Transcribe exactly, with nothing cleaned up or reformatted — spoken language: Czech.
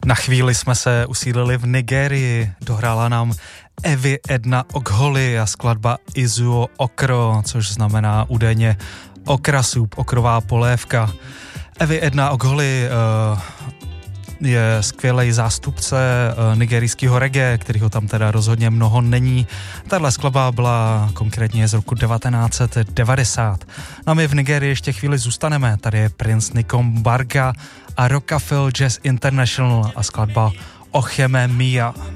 Na chvíli jsme se usídlili v Nigérii, dohrála nám Evi Edna Ogholi a skladba Izuo Okro, což znamená údajně okra soup, okrová polévka. Evi Edna Ogholi uh, je skvělý zástupce uh, nigerijského reggae, kterýho tam teda rozhodně mnoho není. Tahle skladba byla konkrétně z roku devatenáct set devadesát. No a my v Nigerii ještě chvíli zůstaneme. Tady je Prince Nikom Barga a Rockafil Jazz International a skladba Ocheme Mia.